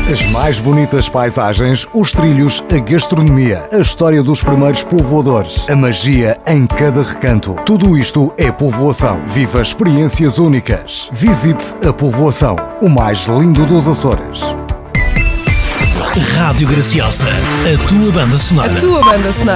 As mais bonitas paisagens, os trilhos, a gastronomia, a história dos primeiros povoadores, a magia em cada recanto. Tudo isto é povoação. Viva experiências únicas. Visite a povoação, o mais lindo dos Açores. Rádio Graciosa, a tua banda sonora.